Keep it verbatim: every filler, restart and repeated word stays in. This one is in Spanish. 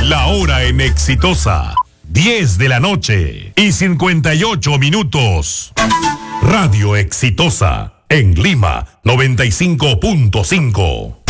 La hora en Exitosa, diez de la noche y cincuenta y ocho minutos. Radio Exitosa, en Lima, noventa y cinco punto cinco.